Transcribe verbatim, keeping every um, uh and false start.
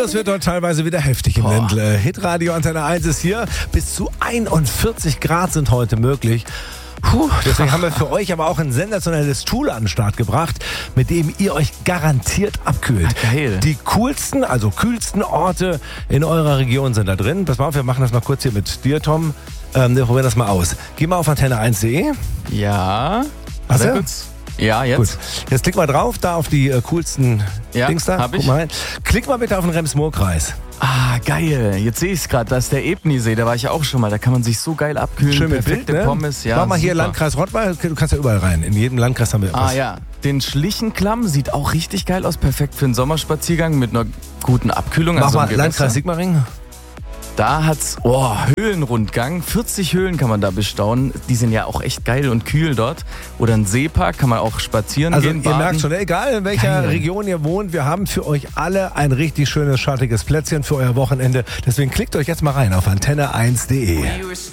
das wird dort teilweise wieder heftig im Boah. Ländle. Hitradio Antenne eins ist hier. Bis zu einundvierzig Grad sind heute möglich. Puh, deswegen haben wir für euch aber auch ein sensationelles Tool an den Start gebracht, mit dem ihr euch garantiert abkühlt. Ah, geil. Die coolsten, also kühlsten Orte in eurer Region sind da drin. Pass mal auf, wir machen das mal kurz hier mit dir, Tom. Ähm, wir probieren das mal aus. Geh mal auf antenne eins punkt de. Ja. Hast Warte du? kurz. Ja, jetzt. Gut. Jetzt klick mal drauf, da auf die äh, coolsten Ja, Dings da. hab ich. Guck mal rein. Klick mal bitte auf den Rems-Murr-Kreis. Ah, geil. Jetzt sehe ich es gerade. Da ist der Ebnisee. Da war ich ja auch schon mal. Da kann man sich so geil abkühlen. Schön mit Perfekte Bild, ne? Pommes. Ja, Mach mal hier super. Landkreis Rottweil. Du kannst ja überall rein. In jedem Landkreis haben wir Ah was. ja, den Schlichenklamm sieht auch richtig geil aus. Perfekt für einen Sommerspaziergang mit einer guten Abkühlung. Mach an so einem mal Gewässer. Landkreis Sigmaringen. Da hat's, oh, Höhlenrundgang. vierzig Höhlen kann man da bestaunen. Die sind ja auch echt geil und kühl dort. Oder ein Seepark, kann man auch spazieren Also gehen, ihr baden. merkt schon, egal in welcher Geil. Region ihr wohnt, wir haben für euch alle ein richtig schönes, schattiges Plätzchen für euer Wochenende. Deswegen klickt euch jetzt mal rein auf antenne eins punkt de.